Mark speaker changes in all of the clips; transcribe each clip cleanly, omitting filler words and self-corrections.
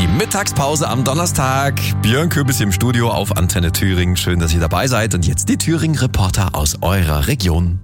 Speaker 1: Die Mittagspause am Donnerstag. Björn Köbis im Studio auf Antenne Thüringen. Schön, dass ihr dabei seid. Und jetzt die Thüringen-Reporter aus eurer Region.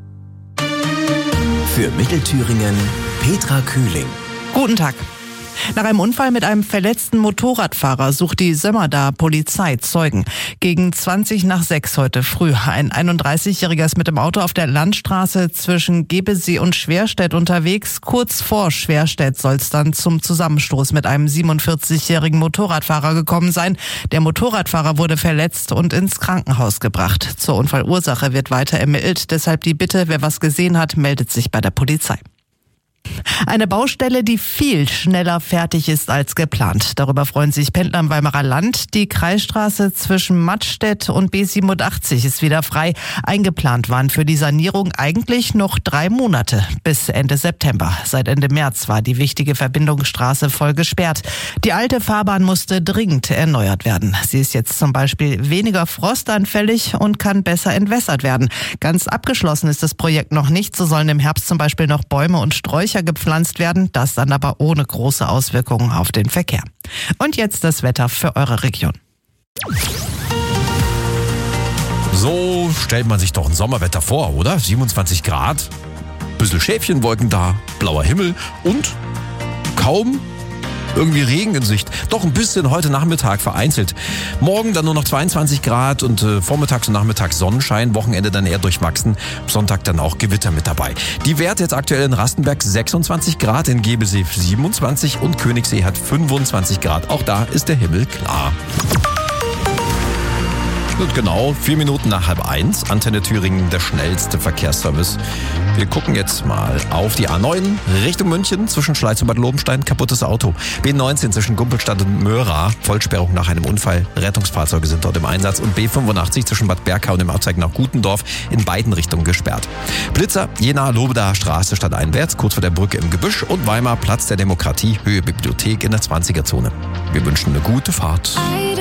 Speaker 2: Für Mittelthüringen Petra Kühling.
Speaker 3: Guten Tag. Nach einem Unfall mit einem verletzten Motorradfahrer sucht die Sömmerda Polizei Zeugen. Gegen 5:20 heute früh. Ein 31-Jähriger ist mit dem Auto auf der Landstraße zwischen Gebesee und Schwerstedt unterwegs. Kurz vor Schwerstedt soll es dann zum Zusammenstoß mit einem 47-jährigen Motorradfahrer gekommen sein. Der Motorradfahrer wurde verletzt und ins Krankenhaus gebracht. Zur Unfallursache wird weiter ermittelt. Deshalb die Bitte, wer was gesehen hat, meldet sich bei der Polizei. Eine Baustelle, die viel schneller fertig ist als geplant. Darüber freuen sich Pendler im Weimarer Land. Die Kreisstraße zwischen Mattstedt und B87 ist wieder frei. Eingeplant waren für die Sanierung eigentlich noch 3 Monate bis Ende September. Seit Ende März war die wichtige Verbindungsstraße voll gesperrt. Die alte Fahrbahn musste dringend erneuert werden. Sie ist jetzt zum Beispiel weniger frostanfällig und kann besser entwässert werden. Ganz abgeschlossen ist das Projekt noch nicht. So sollen im Herbst zum Beispiel noch Bäume und Sträucher gepflanzt werden, das dann aber ohne große Auswirkungen auf den Verkehr. Und jetzt das Wetter für eure Region.
Speaker 1: So stellt man sich doch ein Sommerwetter vor, oder? 27 Grad, bisschen Schäfchenwolken da, blauer Himmel und kaum irgendwie Regen in Sicht. Doch ein bisschen heute Nachmittag vereinzelt. Morgen dann nur noch 22 Grad und vormittags und nachmittags Sonnenschein. Wochenende dann eher durchwachsen. Sonntag dann auch Gewitter mit dabei. Die Werte jetzt aktuell in Rastenberg 26 Grad, in Gebesee 27 und Königssee hat 25 Grad. Auch da ist der Himmel klar. Und genau 4 Minuten nach 12:30. Antenne Thüringen, der schnellste Verkehrsservice. Wir gucken jetzt mal auf die A9 Richtung München zwischen Schleiz und Bad Lobenstein. Kaputtes Auto. B19 zwischen Gumpelstadt und Möra. Vollsperrung nach einem Unfall. Rettungsfahrzeuge sind dort im Einsatz. Und B85 zwischen Bad Berka und dem Abzweig nach Gutendorf in beiden Richtungen gesperrt. Blitzer, Jena-Lobedaer Straße stadteinwärts, kurz vor der Brücke im Gebüsch. Und Weimar, Platz der Demokratie, Höhe Bibliothek in der 20er-Zone. Wir wünschen eine gute Fahrt.